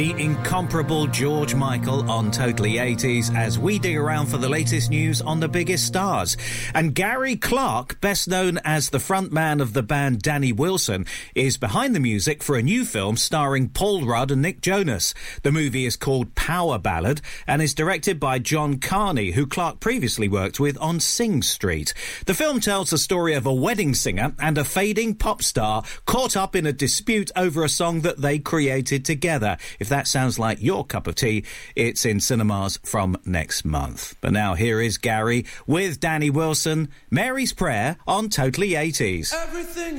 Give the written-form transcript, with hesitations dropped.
The incomparable George Michael on Totally 80s as we dig around for the latest news on the biggest stars. And Gary Clark, best known as the frontman of the band Danny Wilson, is behind the music for a new film starring Paul Rudd and Nick Jonas. The movie is called Power Ballad and is directed by John Carney, who Clark previously worked with on Sing Street. The film tells the story of a wedding singer and a fading pop star caught up in a dispute over a song that they created together. If that sounds like your cup of tea, it's in cinemas from next month. But now here is Gary with Danny Wilson, Mary's Prayer on Totally 80s. Everything